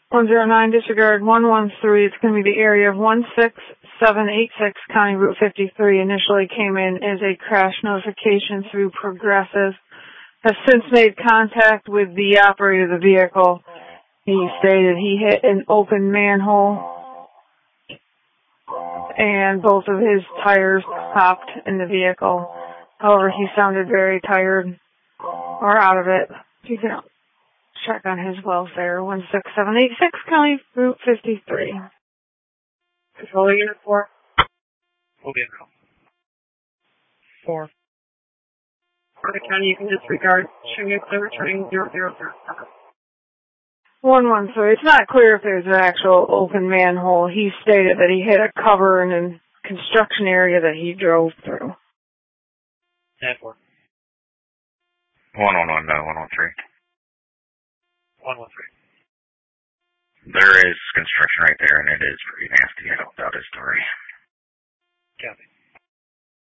109, disregard 113. It's going to be the area of 16786, County Route 53. Initially came in as a crash notification through Progressive. Has since made contact with the operator of the vehicle. He stated he hit an open manhole and both of his tires popped in the vehicle. However, he sounded very tired or out of it. You can check on his welfare. 16786, County Route 53. Control Unit 4. Okay, now. 4. Florida County, you can disregard. Showing returning 000. 113. It's not clear if there's an actual open manhole. He stated that he hit a cover in a construction area that he drove through. Network. 109, no, 113. 113. There is construction right there, and it is pretty nasty. I don't doubt his story. Copy.